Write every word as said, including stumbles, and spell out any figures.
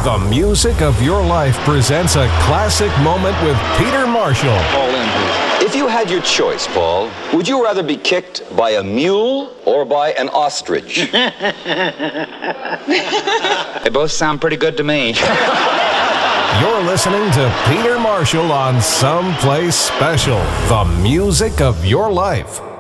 The Music of Your Life presents a classic moment with Peter Marshall. All in, please. If you had your choice, Paul, would you rather be kicked by a mule or by an ostrich? They both sound pretty good to me. You're listening to Peter Marshall on Someplace Special, The Music of Your Life.